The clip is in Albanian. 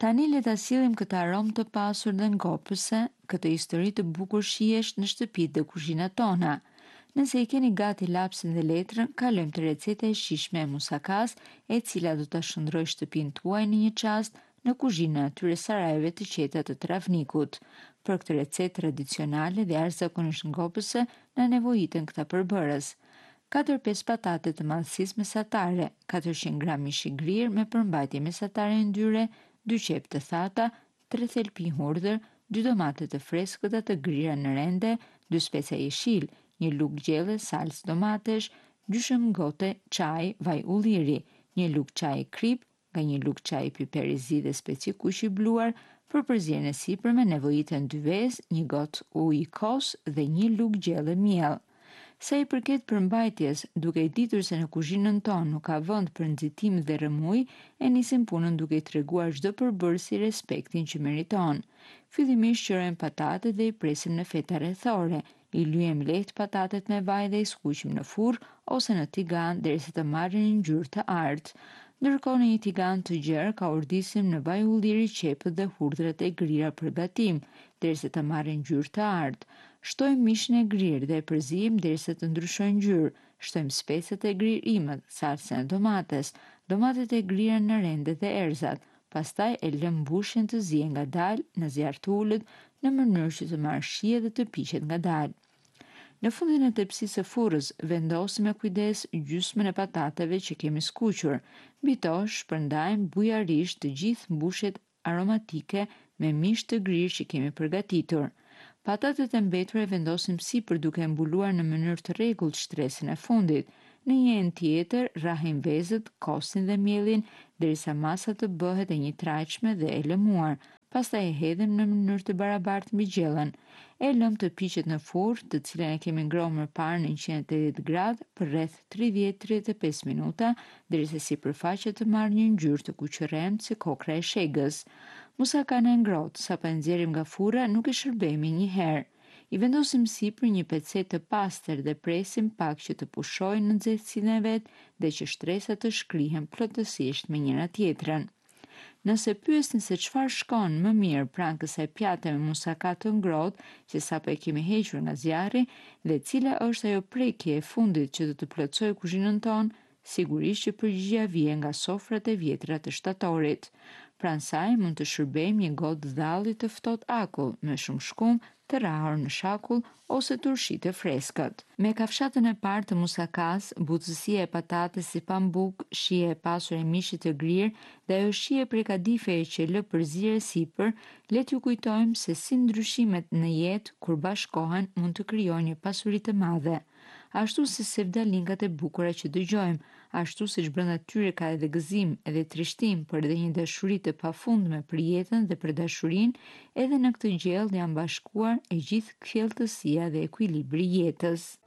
Tani le ta sillim këtë aromë të pasur dhe ngopëse, këtë histori të bukur shihesh në shtëpitë dhe kuzhinat tona. Nëse i keni gati lapsin dhe letrën, kalojmë te receta e shijshme e musakas, e cila do ta shndrojë shtëpinë tuaj në një çast në kuzhinën e atyre sarajeve të qeta të travnikut. Për këtë recetë tradicionale dhe jashtëzakonisht ngopëse, na nevojiten këta përbërës: 4-5 patate të madhësisë mesatare, 400 gram mish i grirë me përmbajtje mesatare yndyre, 2 qepë të thata, 3 thelpi hudhër, 2 domate të freskëta të grira në rende, 2 speca jeshil, 1 lugë gjelle salcë domatesh, gjysmë gote çaj vaj ulliri, 1 lugë çaj krip, nga 1 lugë çaj piper i zi dhe speci kuq i bluar. Për përzierjen e sipërme nevojiten 2 vezë, 1 gotë ujë i kos dhe 1 lugë gjelle miell. Sa i përket përmbajtjes, duke i ditur se në kuzhinën tonë nuk ka vend për nxitim dhe rrëmuj, e nisim punën duke i treguar çdo përbërësi respektin që meriton. Fillimisht qërojmë patatet dhe i presim në feta rrethore, i lyejm lehtë patatet me vaj dhe i skuqim në furrë ose në tigan derisa të marrin një ngjyrë të artë. Ndërkohë në një tigan të gjerë kaurdisim në vaj ulliri qepët dhe hudhrat e grira për gatim, derisa të marrin ngjyrë të artë. Shtojmë mishin e grirë dhe e përzijim derisa të ndryshojë ngjyrë. Shtojmë specat e gririmit, salcën e domates, domatet e grira në rende dhe erëzat. Pastaj e lëm mbushin të ziejë ngadalë në zjarr të ulët në mënyrë që të marrë shije dhe të piqet ngadalë. Në fundin e tepsisë së furrës vendosim me kujdes gjysmën e patateve që kemi skuqur. Mbi to shpërndajmë bujarisht të gjithë mbushjet aromatike me mish të grirë që kemi përgatitur. Patatet e mbetura e vendosim sipër duke mbuluar në mënyrë të rregullt shtresën e fundit. Në një enë tjetër rrahim vezët, kosin dhe mielin derisa masa të bëhet e njëtrajtshme dhe e lëmuar. Pastaj e hedhim në mënyrë të barabartë mbi gjellën. E lëm të piqet në furrë, të cilën e kemi ngrohur më parë në 180 gradë për rreth 30-35 minuta, derisa sipërfaqja të marrë një ngjyrë të kuqërremtë si kokra e shegës. Musakana e ngrohtë, sapo e nxjerrim nga furra, nuk e shërbejmë një herë. I vendosim sipër një pecet të pastër dhe presim pak që të pushojë në nxehtësinë e vet dhe që shtresat të shkrihen plotësisht me njëra tjetrën. Nëse pyesni se çfarë shkon më mirë pranë kësaj pjate me musaka të ngrohtë që sapo e kemi hequr nga zjarri dhe cila është ajo prekje e fundit që do të plotësojë kuzhinën tonë, sigurisht që përgjigjja vjen nga sofrat e vjetra të shtatorit. Pranë saj mund të shërbejmë një gotë dhalli të ftohtë akull me shumë shkum të rrahur në shakull ose turshi të freskët. Me kafshatën e parë të musakas, butësia e patates si pambuk, shija e pasur e mishit të grirë dhe ajo shije prej kadifeje që lë përzierje sipër, le t'ju kujtojmë se si ndryshimet në jetë kur bashkohen mund të krijojnë një pasuri të madhe. Ashtu si sevdalingat e bukura që dëgjojmë, ashtu siç brenda tyre ka edhe gëzim, edhe trishtim, por edhe një dashuri të pafundme për jetën dhe për dashurinë, edhe në këtë gjellë janë bashkuar e gjithë kfjelltësia dhe ekuilibri i jetës.